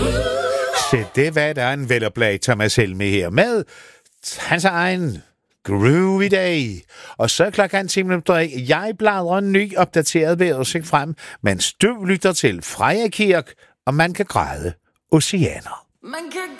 Så det var der en veloplag Thomas Helme her med hans egen Groovy Day. Og så klokken 10 minutter. Jeg bladrer en ny opdateret vejrudsigt frem, mens du lytter til Freja Kirk, og man kan græde oceaner. Man kan